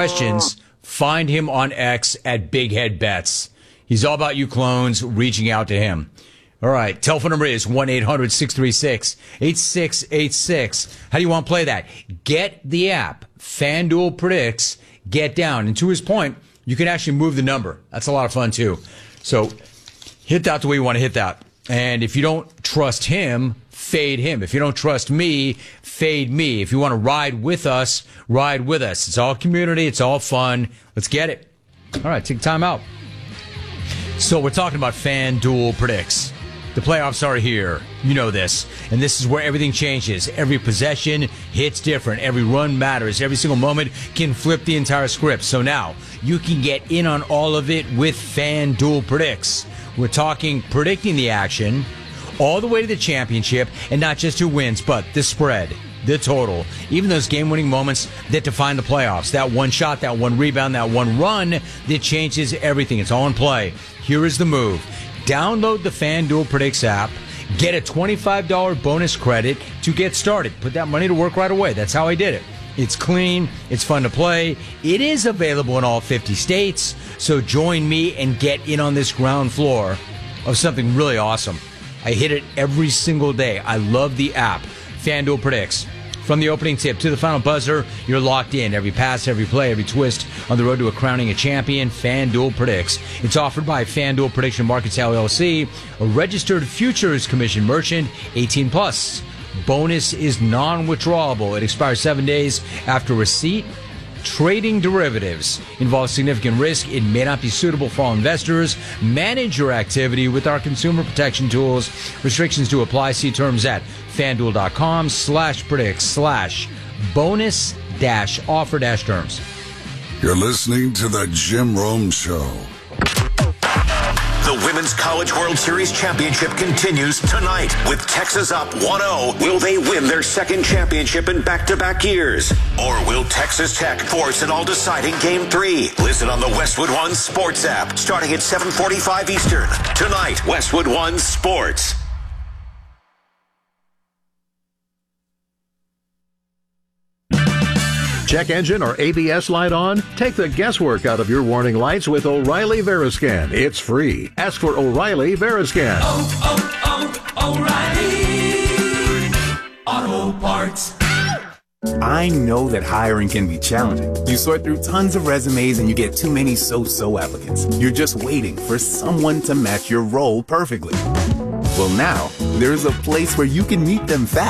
questions, find him on X at Big Head Bets. He's all about you clones reaching out to him. All right, telephone number is 1-800-636-8686. How do you want to play that? Get the app. FanDuel Predicts. Get down. And to his point, you can actually move the number. That's a lot of fun, too. So hit that the way you want to hit that. And if you don't trust him, fade him. If you don't trust me, fade me. If you want to ride with us, ride with us. It's all community. It's all fun. Let's get it. All right, take time out. So we're talking about FanDuel Predicts. The playoffs are here. You know this. And this is where everything changes. Every possession hits different. Every run matters. Every single moment can flip the entire script. So now you can get in on all of it with FanDuel Predicts. We're talking predicting the action all the way to the championship, and not just who wins, but the spread, the total, even those game-winning moments that define the playoffs. That one shot, that one rebound, that one run that changes everything. It's all in play. Here is the move. Download the FanDuel Predicts app. Get a $25 bonus credit to get started. Put that money to work right away. That's how I did it. It's clean. It's fun to play. It is available in all 50 states. So join me and get in on this ground floor of something really awesome. I hit it every single day. I love the app. FanDuel Predicts. From the opening tip to the final buzzer, you're locked in. Every pass, every play, every twist on the road to crowning a champion, FanDuel Predicts. It's offered by FanDuel Prediction Markets LLC, a registered futures commission merchant, 18 plus. Bonus is non-withdrawable. It expires 7 days after receipt. Trading derivatives involves significant risk. It may not be suitable for all investors. Manage your activity with our consumer protection tools. Restrictions do apply. See terms at FanDuel.com/predicts/bonus-offer-terms. You're listening to the Jim Rome Show. The Women's College World Series Championship continues tonight with Texas up 1-0. Will they win their second championship in back-to-back years? Or will Texas Tech force an all-deciding Game 3? Listen on the Westwood One Sports app starting at 7:45 Eastern. Tonight, Westwood One Sports. Check engine or ABS light on? Take the guesswork out of your warning lights with O'Reilly Veriscan. It's free. Ask for O'Reilly Veriscan. O'Reilly Auto Parts. I know that hiring can be challenging. You sort through tons of resumes and you get too many so-so applicants. You're just waiting for someone to match your role perfectly. Well, now, there's a place where you can meet them fast.